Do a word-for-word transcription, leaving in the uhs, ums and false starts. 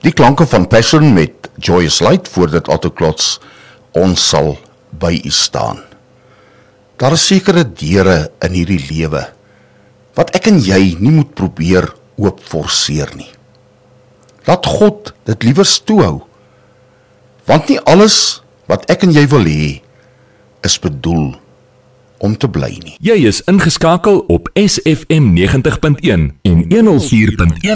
Die klanke van Passion met Joyous Light voordat Autoklots ons sal by u staan. Daar is sekere deure in hierdie lewe wat ek en jy nie moet probeer oop forceer nie. Laat God dit liewers toehou, want nie alles wat ek en jy wil hê is bedoel om te bly nie. Jy is ingeskakel op S F M negentig punt een en honderd vier punt een